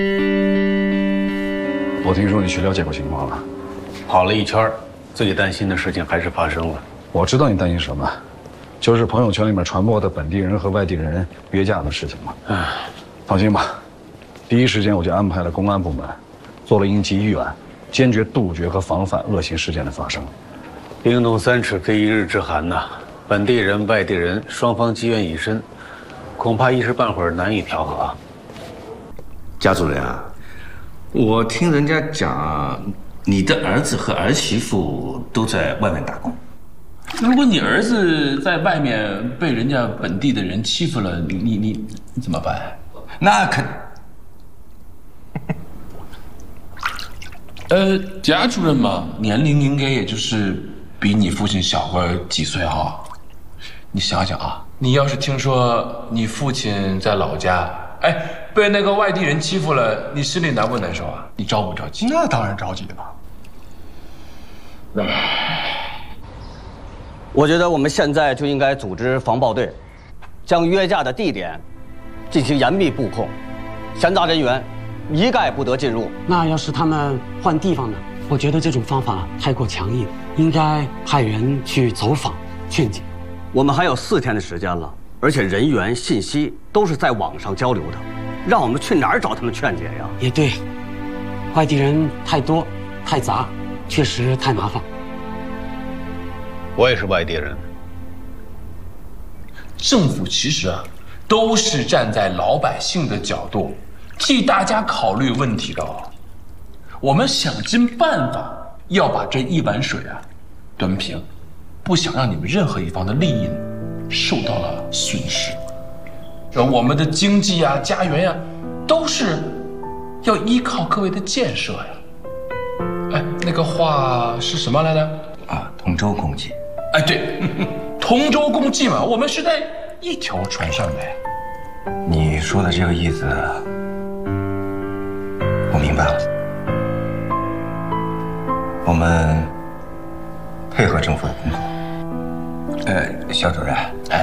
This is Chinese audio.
我听说你去了解过情况了， 跑了一圈，最担心的事情还是发生了。 我知道你担心什么，就是朋友圈里面传播的本地人和外地人约架的事情嘛。放心吧，第一时间我就安排了公安部门，做了应急预案，坚决杜绝和防范恶性事件的发生。 冰冻3尺非一日之寒呐，本地人、外地人双方积怨已深，恐怕一时半会儿难以调和。 贾主任啊，我听人家讲，你的儿子和儿媳妇都在外面打工。 如果你儿子在外面被人家本地的人欺负了，你怎么办？ 那肯…… 贾主任嘛，年龄应该也就是比你父亲小个几岁哈。你想想啊，你要是听说你父亲在老家，被那个外地人欺负了，你心里难不难受啊？你着不着急？ 那当然着急了。 我觉得我们现在就应该组织防暴队，将约架的地点进行严密布控，闲杂人员一概不得进入。 那要是他们换地方呢？我觉得这种方法太过强硬，应该派人去走访劝解。 我们还有4天的时间了，而且人员信息都是在网上交流的，让我们去哪儿找他们劝解呀？ 也对，外地人太多太杂，确实太麻烦。 我也是外地人。 政府其实啊，都是站在老百姓的角度，替大家考虑问题的哦。我们想尽办法要把这一碗水啊端平，不想让你们任何一方的利益受到了损失。我们的经济啊、家园呀，都是要依靠各位的建设呀。那个话是什么来着？ 啊，同舟共济。 对，同舟共济嘛，我们是在一条船上的呀。 你说的这个意思，我明白了。我们配合政府的工作。肖主任，